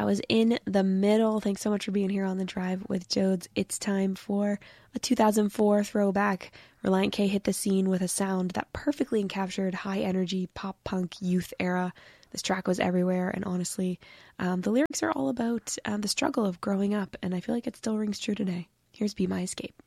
was In the Middle. Thanks so much for being here on The Drive with Jodes. It's time for a 2004 throwback. Relient K hit the scene with a sound that perfectly encaptured high-energy pop-punk youth era. This track was everywhere, and honestly, the lyrics are all about the struggle of growing up, and I feel like it still rings true today. Here's Be My Escape.